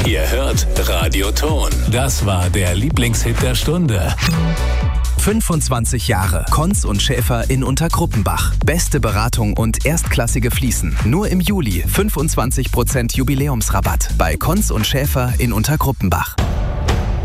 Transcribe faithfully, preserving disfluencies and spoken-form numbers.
Ihr hört Radio Ton. Das war der Lieblingshit der Stunde. fünfundzwanzig Jahre. Konz und Schäfer in Untergruppenbach. Beste Beratung und erstklassige Fliesen. Nur im Juli fünfundzwanzig Prozent Jubiläumsrabatt bei Konz und Schäfer in Untergruppenbach.